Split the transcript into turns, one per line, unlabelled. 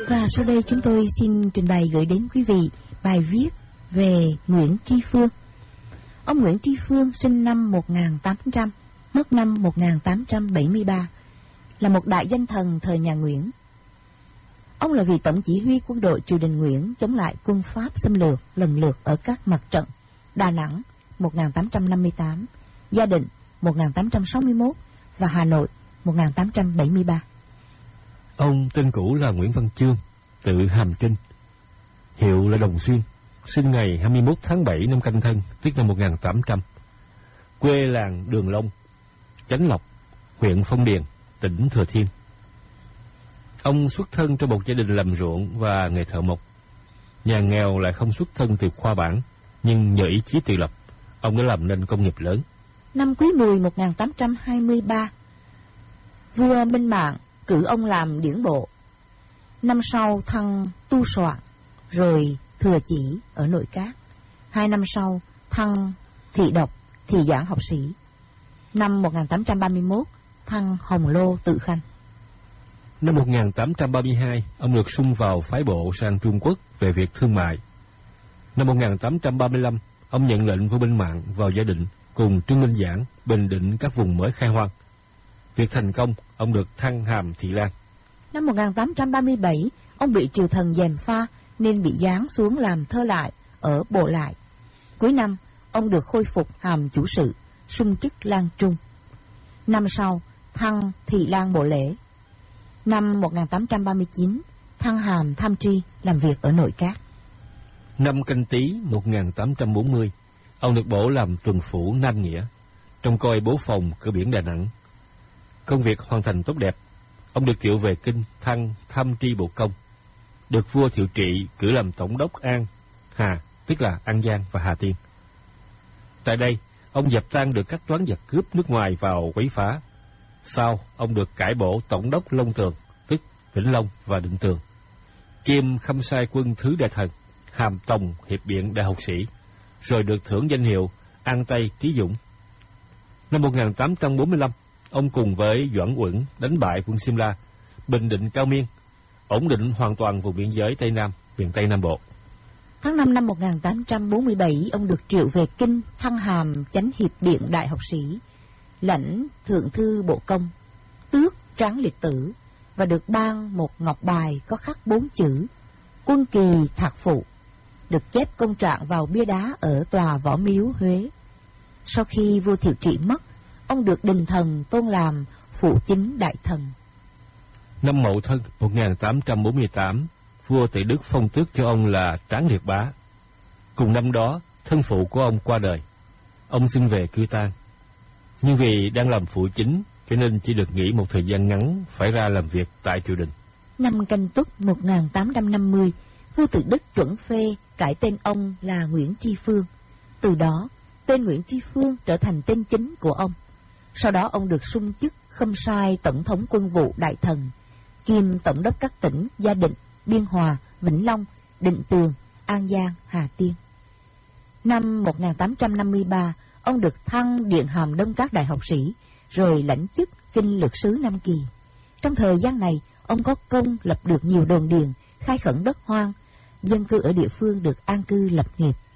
Và sau đây chúng tôi xin trình bày gửi đến quý vị bài viết về Nguyễn Tri Phương. Ông Nguyễn Tri Phương sinh năm 1800, mất năm 1873, là một đại danh thần thời nhà Nguyễn. Ông là vị tổng chỉ huy quân đội triều đình Nguyễn chống lại quân Pháp xâm lược lần lượt ở các mặt trận Đà Nẵng 1858, Gia Định 1861 và Hà Nội 1873.
Ông tên cũ là Nguyễn Văn Chương, tự Hàm Trinh, hiệu là Đồng Xuyên, sinh ngày 21 tháng 7 năm Canh Thân, tức năm 1800, quê làng Đường Long, Chánh Lộc, huyện Phong Điền, tỉnh Thừa Thiên. Ông xuất thân trong một gia đình làm ruộng và nghề thợ mộc. Nhà nghèo lại không xuất thân từ khoa bảng, nhưng nhờ ý chí tự lập, ông đã làm nên công nghiệp lớn.
Năm Quý Mùi 1823, vua Minh Mạng cử ông làm điển bộ. Năm sau thăng tu soạn, rồi thừa chỉ ở Nội Các. 2 năm sau thăng thị độc, thị giảng học sĩ. Năm 1831 thăng Hồng Lô tự khanh.
Năm 1832, ông được sung vào phái bộ sang Trung Quốc về việc thương mại. Năm 1835, ông nhận lệnh vua Minh Mạng vào Gia Định cùng Trương Minh Giảng bình định các vùng mới khai hoang. Việc thành công, ông được thăng hàm thị lang.
Năm 1837, ông bị triều thần gièm pha nên bị giáng xuống làm thơ lại ở Bộ Lại. Cuối năm, ông được khôi phục hàm chủ sự, sung chức lang trung. Năm sau, thăng thị lang bộ lễ. Năm 1839, thăng hàm tham tri, làm việc ở Nội Các.
Năm Canh Tý 1840, ông được bổ làm tuần phủ Nam Nghĩa, trông coi bố phòng cửa biển Đà Nẵng. Công việc hoàn thành tốt đẹp, ông được triệu về Kinh thăng tham tri bộ công, được vua Thiệu Trị cử làm tổng đốc An, Hà, tức là An Giang và Hà Tiên. Tại đây, ông dập tan được các toán giặc cướp nước ngoài vào quấy phá. Sau, ông được cải bổ tổng đốc Long Tường, tức Vĩnh Long và Định Tường, kiêm khâm sai quân thứ đại thần, hàm tòng hiệp biện đại học sĩ, rồi được thưởng danh hiệu An Tây Trí Dũng. Năm 1845, ông cùng với Doãn Uẩn đánh bại quân Simla, bình định Cao Miên, ổn định hoàn toàn vùng biên giới Tây Nam, miền Tây Nam Bộ.
Tháng 5 năm 1847, ông được triệu về Kinh thăng hàm chánh hiệp biện đại học sĩ, lãnh thượng thư bộ công, tước tráng liệt tử và được ban một ngọc bài có khắc 4 chữ Quân Kỳ Thạc Phụ, được chép công trạng vào bia đá ở tòa Võ Miếu, Huế. Sau khi vua Thiệu Trị mất, ông được đình thần tôn làm phụ chính đại thần.
Năm Mậu Thân 1848, vua Tề Đức phong tước cho ông là Tráng Liệt Bá. Cùng năm đó, thân phụ của ông qua đời. Ông xin về cư tang, nhưng vì đang làm phụ chính, cho nên chỉ được nghỉ một thời gian ngắn, phải ra làm việc tại triều đình.
Năm Canh Tuất 1850, vua Tự Đức chuẩn phê cải tên ông là Nguyễn Tri Phương. Từ đó, tên Nguyễn Tri Phương trở thành tên chính của ông. Sau đó ông được sung chức khâm sai tổng thống quân vụ đại thần, kiêm tổng đốc các tỉnh Gia Định, Biên Hòa, Vĩnh Long, Định Tường, An Giang, Hà Tiên. Năm 1853, ông được thăng điện hàm Đông Các đại học sĩ, rồi lãnh chức kinh lược sứ Nam Kỳ. Trong thời gian này, ông có công lập được nhiều đồn điền, khai khẩn đất hoang, dân cư ở địa phương được an cư lập nghiệp.